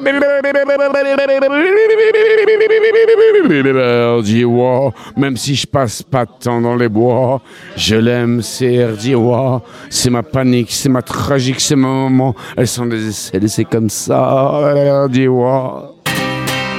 Même si je passe pas de temps dans les bois, je l'aime, c'est Erdiwa. C'est ma panique, c'est ma tragique, c'est ma maman. Elles sont des essais, c'est comme ça, Erdiwa.